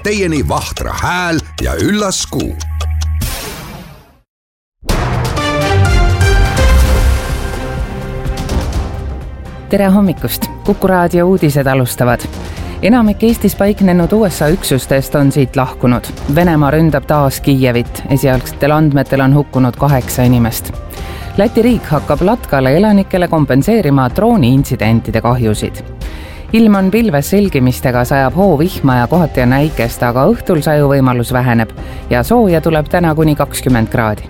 teieni Vahtra hääl ja üllas kuu. Tere hommikust! Kuku raadio uudised alustavad. Enamik Eestis paiknenud USA üksustest on siit lahkunud. Venemaa ründab taas Kiievit. Esialgsetel andmetel on hukkunud 8 inimest. Läti riik hakkab Latkale elanikele kompenseerima drooni-intsidentide kahjusid. Ilm on pilves selgimistega, sajab hoovihma ja kohati on äikest, aga õhtul sajuvõimalus väheneb ja sooja tuleb täna kuni 20 kraadi.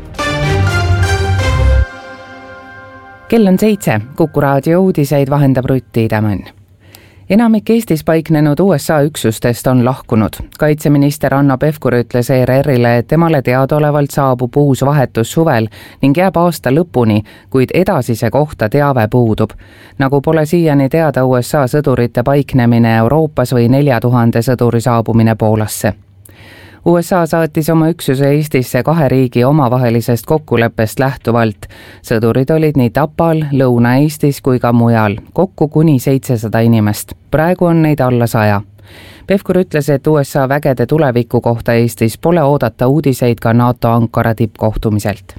Kell on 7. Kuku raadio uudiseid vahendab Rutt Tiidemann. Enamik Eestis paiknenud USA üksustest on lahkunud. Kaitseminister Hanno Pevkur ütles ERR-ile, et temale teadaolevalt saabub uus vahetus suvel ning jääb aasta lõpuni, kuid edasise kohta teave puudub. Nagu pole siiani teada USA sõdurite paiknemine Euroopas või 4000 sõduri saabumine Poolasse. USA saatis oma üksuse Eestisse 2 riigi omavahelisest kokkuleppest lähtuvalt. Sõdurid olid nii Tapal, Lõuna-Eestis kui ka mujal, kokku kuni 700 inimest. Praegu on neid alla 100. Pevkur ütles, et USA vägede tuleviku kohta Eestis pole oodata uudiseid ka NATO Ankara tippkohtumiselt.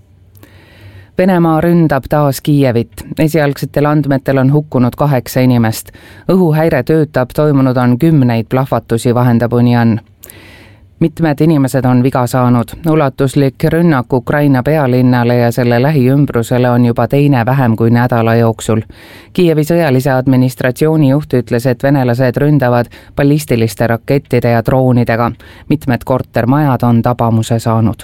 Venemaa ründab taas Kiievit. Esialgsetel andmetel on hukkunud 8 inimest. Õhuhäire töötab, toimunud on 10 plahvatusi, vahendab Union. Mitmed inimesed on viga saanud. Ulatuslik rünnak Ukraina pealinnale ja selle lähiümbrusele on juba teine vähem kui nädala jooksul. Kiievi sõjalise administratsiooni juht ütles, et venelased ründavad ballistiliste rakettide ja droonidega. Mitmed kortermajad on tabamuse saanud.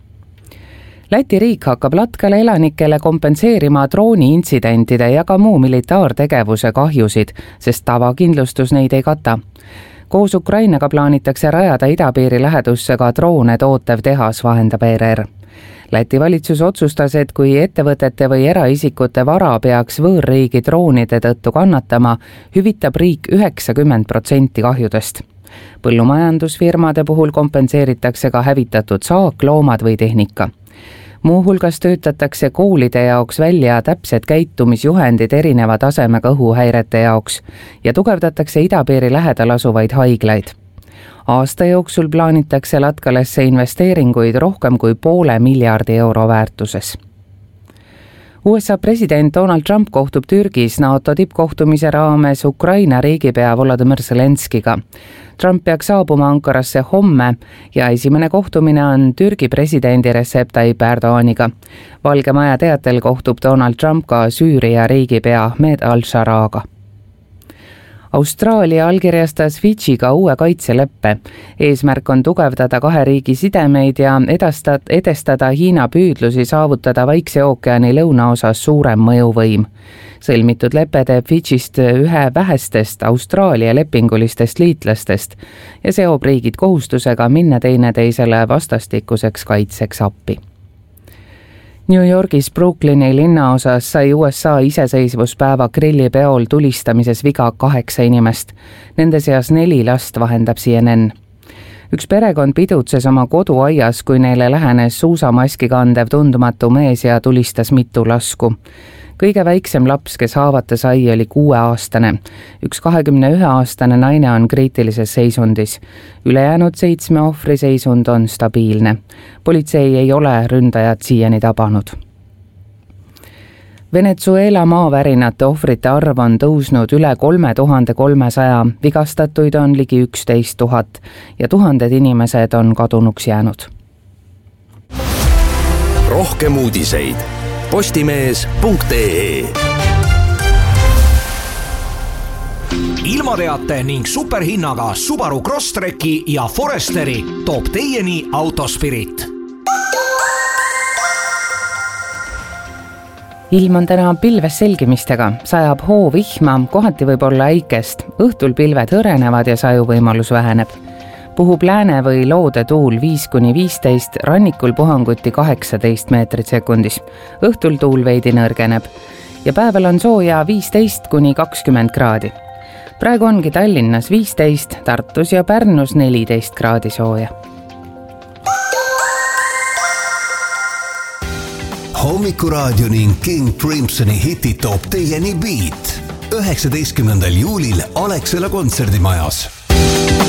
Läti riik hakkab Latkale elanikele kompenseerima drooni-intsidentide ja ka muu militaartegevuse kahjusid, sest tavakindlustus neid ei kata. Koos Ukrainaga plaanitakse rajada idapiiri lähedusse ka droone tootev tehas, vahendab ERR. Läti valitsus otsustas, et kui ettevõtete või eraisikute vara peaks võõrriigi droonide tõttu kannatama, hüvitab riik 90% kahjudest. Põllumajandusfirmade puhul kompenseeritakse ka hävitatud saak, loomad või tehnika. Muuhulgas töötatakse koolide jaoks välja täpsed käitumisjuhendid erineva tasemega õhuhäirete jaoks ja tugevdatakse idapiiri lähedal asuvaid haiglaid. Aasta jooksul plaanitakse Latkalesse investeeringuid rohkem kui €500 miljardi väärtuses. USA president Donald Trump kohtub Türgis NATO tippkohtumise raames Ukraina riigipea Volodymyr Zelenskiga. Trump peaks saabuma Ankarasse homme ja esimene kohtumine on Türgi presidendi Recep Tayyip Erdoganiga. Valge Maja teatel kohtub Donald Trump ka Süüria riigipea Ahmed al-Sharaga. Austraalia allkirjastas Fidžiga uue kaitseleppe. Eesmärk on tugevdada 2 riigi sidemeid ja edestada Hiina püüdlusi saavutada Vaikse ookeani lõunaosas suurem mõjuvõim. Sõlmitud lepe teeb Fidžist ühe vähestest Austraalia lepingulistest liitlastest ja seob riigid kohustusega minna teineteisele vastastikuseks kaitseks appi. New Yorgis Brooklyni linnaosas sai USA iseseisvuspäeva grillipeol tulistamises viga 8 inimest. Nende seas 4 last, vahendab CNN. Üks perekond pidutses oma koduaias, kui neile lähenes suusamaski kandev tundmatu mees ja tulistas mitu lasku. Kõige väiksem laps, kes haavata sai, oli 6-aastane. Üks 21-aastane naine on kriitilises seisundis. Ülejäänud 7 ohvri seisund on stabiilne. Politsei ei ole ründajat siiani tabanud. Venezuela maavärinate ohvrite arv on tõusnud üle 3300, vigastatuid on ligi 11 000 ja tuhanded inimesed on kadunuks jäänud. Rohkem uudiseid postimees.ee. Ilmateate ning superhinnaga Subaru Crosstreki ja Foresteri toob teieni Autospirit. Ilm on täna pilves selgimistega, sajab hoovihma, kohati võib olla äikest, õhtul pilved hõrenevad ja sajuvõimalus väheneb. Puhub lääne või loode tuul 5–15, rannikul puhanguti 18 meetrit sekundis. Õhtul tuul veidi nõrgeneb ja päeval on sooja 15–20 kraadi. Praegu ongi Tallinnas 15, Tartus ja Pärnus 14 kraadi sooja. Hommikuraadio ning King Crimsoni hitid toob teieni Beat 19. juulil Alexela kontserdimajas.